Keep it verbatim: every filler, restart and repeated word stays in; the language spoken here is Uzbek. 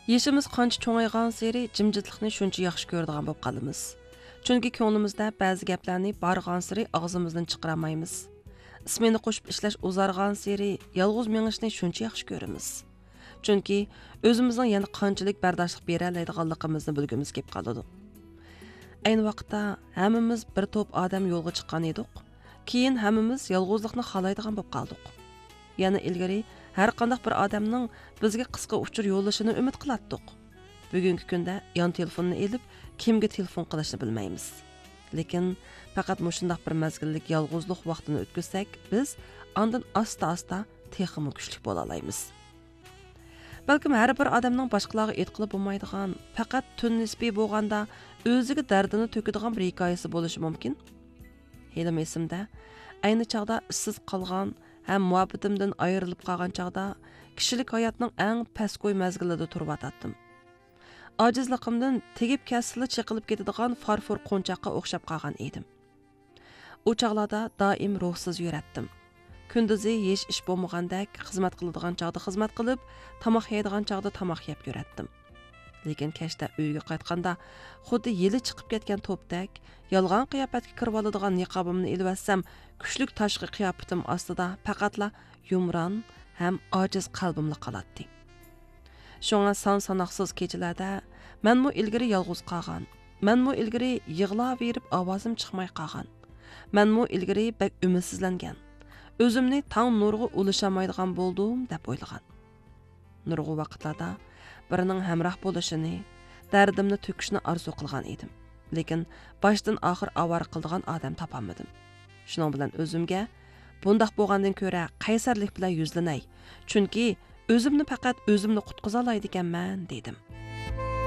Yeshimiz qancha cho'ngaygan sari jimjitlikni shuncha yaxshi ko'radigan bo'lib qolamiz. Chunki ko'nglimizda ba'zi gaplarni bargan sari og'zimizdan chiqaramaymiz. Ismini qo'shib ishlash uzargan sari yolg'iz mengishni shuncha yaxshi ko'ramiz. Chunki o'zimizning yana qanchalik bardoshlik bera oladiganligimizni bilgimiz kelib qoladi. Ayni vaqtda hammamiz bir to'p odam yo'lga chiqqan edik. Keyin hammamiz yolg'izlikni xohlaydigan bo'lib qoldik. Yana ilgari har qanday bir odamning bizga qisqa uchur yo'llashini umid qilatdik. Bugungi kunda yon telefonni elib, kimga telefon qilishni bilmaymiz. Lekin faqat mushundaq bir mazgillik yolg'izlik vaqtini o'tkazsak, biz ondan asta-asta texmi kuchli bo'la olamiz. Balkim har bir odamning boshqalarga aytqilib bo'lmaydigan, faqat tun nisbiy bo'lganda o'ziga dardini to'kadigan bir hikoyasi bo'lishi mumkin. Helim esimda, ayni chaqda ishsiz qolgan ham muhabbatimdan ayrilib qolgan chaqda kishilik hayotning eng pastgo'y mazgilida turib atatdim. Ojizligimdan tegib kasili chiqilib ketadigan farfor qo'nchoqqa o'xshab qolgan edim. U chaqlarda doim ruhsiz yuratdim. Kunduzi hech ish bo'lmagandek xizmat qiladigan chaqda xizmat qilib, tomoq yeydigan chaqda tomoq yeb yuratdim. Lekin kechda uyga qaytganda xuddi yili chiqib ketgan to'pdak, yolg'on qiyofatga kirib oladigan niqobimni ilib olsam, kuchlik tashqi qiyofatim ostida faqatla yumron ham ojiz qalbimla qolatdi. Shunga son sanoqsiz kechalarda menmu ilgari yolg'iz qolgan, menmu ilgari yig'lab berib ovozim chiqmay qolgan, menmu ilgari bak umidsizlangan, o'zimni tong nurga ulashamaydigan bo'ldim deb o'ylagan. Nurg'u vaqtlarda birining hamroh bo'lishini, dardimni to'kishni orzu qilgan edim. Lekin boshdan oxir avor qiladigan odam topolmadim. Shuning bilan o'zimga bundaq bo'lgandan ko'ra qaysarlik bilan yuzlanay, chunki o'zimni faqat o'zimni qutqiza olay deganman dedim.